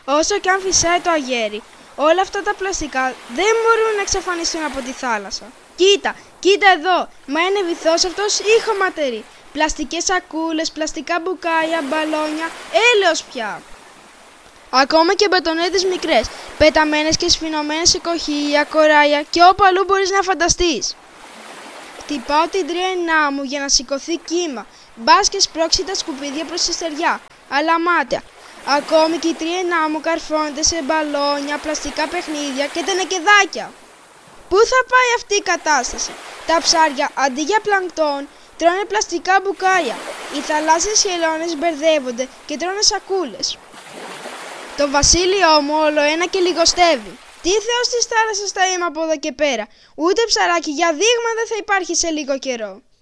Όσο και αν φυσάει το αγέρι, όλα αυτά τα πλαστικά δεν μπορούν να εξαφανιστούν από τη θάλασσα. Κοίτα εδώ, μα είναι βυθός αυτός ή χωματερή. Πλαστικές σακούλες, πλαστικά μπουκάλια, μπαλόνια, έλεος πια. Ακόμα και μπετονέτες μικρές, πεταμένες και σφινωμένες σε κοχύλια, κοράλια και όπου αλλού μπορείς να φανταστείς. Χτυπάω την τριένά μου για να σηκωθεί κύμα, μπας και σπρώξει τα σκουπίδια προς τη στεριά, αλλά μάταια. Ακόμη και η τριένά μου καρφώνεται σε μπαλόνια, πλαστικά παιχνίδια και τενεκεδάκια. Πού θα πάει αυτή η κατάσταση? Τα ψάρια αντί για πλανκτόν τρώνε πλαστικά μπουκάλια. Οι θαλάσσιες χελώνες μπερδεύονται και τρώνε σακούλες. Το βασίλειό μου όλο ένα και λιγοστεύει. Τι θεός της θάλασσας θα είμαι από εδώ και πέρα? Ούτε ψαράκι για δείγμα δεν θα υπάρχει σε λίγο καιρό.